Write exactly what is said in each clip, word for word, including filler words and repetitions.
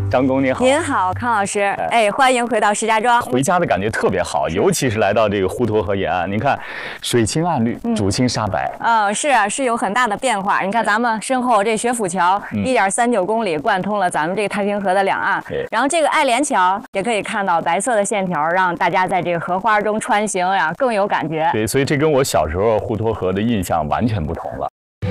张工您好。 您好，康老师。哎，欢迎回到石家庄。 回家的感觉特别好，尤其是来到这个滹沱河沿岸，您看水清岸绿，渚清沙白。 嗯，是啊，是有很大的变化。你看咱们身后这学府桥，一点三九公里贯通了咱们这个太平河的两岸。然后这个爱莲桥也可以看到白色的线条，让大家在这个荷花中穿行呀、啊、更有感觉。 对，所以这跟我小时候滹沱河的印象完全不同了。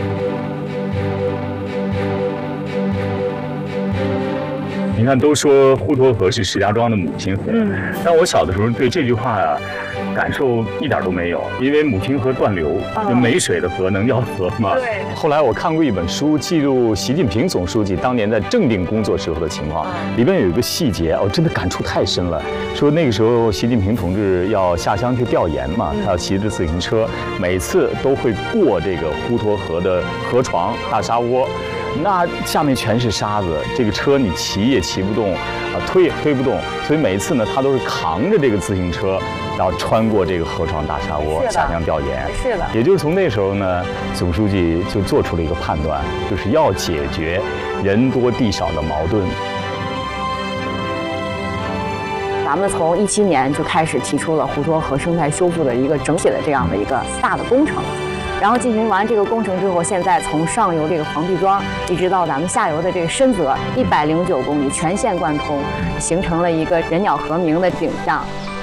你看，都说滹沱河是石家庄的母亲河，嗯，但我小的时候对这句话呀、啊，感受一点都没有，因为母亲河断流，哦、没水的河能叫河吗？ 对。 后来我看过一本书，记录习近平总书记当年在正定工作时候的情况，嗯、里边有一个细节，哦，真的感触太深了。说那个时候习近平同志要下乡去调研嘛，他要骑着自行车，每次都会过这个滹沱河的河床大沙窝。那下面全是沙子，这个车你骑也骑不动，啊，推也推不动，所以每次呢，他都是扛着这个自行车，然后穿过这个河床大沙窝下乡调研。 是的。 也就是从那时候呢，总书记就做出了一个判断，就是要解决人多地少的矛盾。 咱们从一七年就开始提出了滹沱河生态修复的一个整体的这样的一个大的工程。然后进行完这个工程之后，现在从上游这个黄壁庄一直到咱们下游的这个深泽，一百零九公里全线贯通，形成了一个人鸟和鸣的景象。